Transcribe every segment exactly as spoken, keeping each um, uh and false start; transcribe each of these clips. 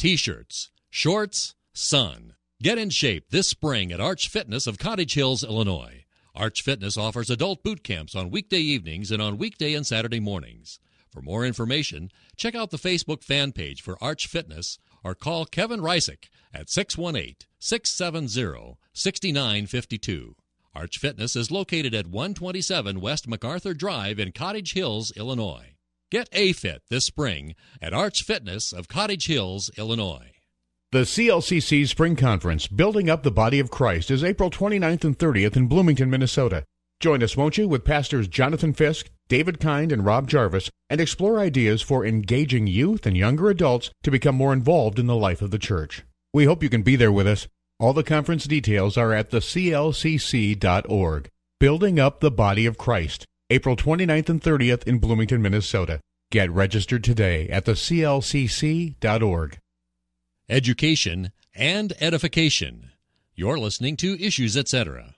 T-shirts, shorts, sun. Get in shape this spring at Arch Fitness of Cottage Hills, Illinois. Arch Fitness offers adult boot camps on weekday evenings and on weekday and Saturday mornings. For more information, check out the Facebook fan page for Arch Fitness or call Kevin Reisick at six one eight, six seven zero, six nine five two. Arch Fitness is located at one twenty-seven West MacArthur Drive in Cottage Hills, Illinois. Get A-Fit this spring at Arch Fitness of Cottage Hills, Illinois. The C L C C Spring Conference, Building Up the Body of Christ, is April twenty-ninth and thirtieth in Bloomington, Minnesota. Join us, won't you, with Pastors Jonathan Fisk, David Kind, and Rob Jarvis, and explore ideas for engaging youth and younger adults to become more involved in the life of the church. We hope you can be there with us. All the conference details are at the c l c c dot org. Building Up the Body of Christ, April twenty-ninth and thirtieth in Bloomington, Minnesota. Get registered today at the c l c c dot org. Education and edification. You're listening to Issues, et cetera.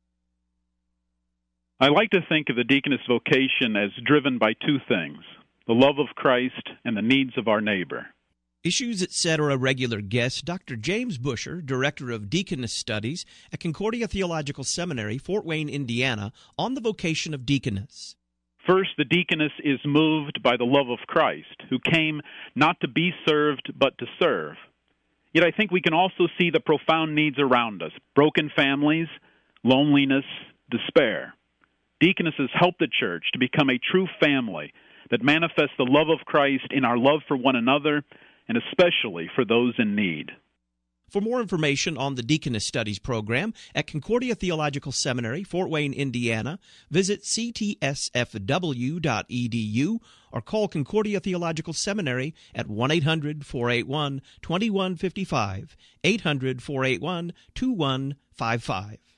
I like to think of the deaconess vocation as driven by two things, the love of Christ and the needs of our neighbor. Issues, et cetera. Regular guest, Doctor James Busher, Director of Deaconess Studies at Concordia Theological Seminary, Fort Wayne, Indiana, on the vocation of deaconess. First, the deaconess is moved by the love of Christ, who came not to be served, but to serve. Yet I think we can also see the profound needs around us, broken families, loneliness, despair. Deaconesses help the church to become a true family that manifests the love of Christ in our love for one another, and especially for those in need. For more information on the Deaconess Studies program at Concordia Theological Seminary, Fort Wayne, Indiana, visit c t s f w dot e d u or call Concordia Theological Seminary at one eight hundred, four eight one, two one five five, eight hundred, four eight one, two one five five.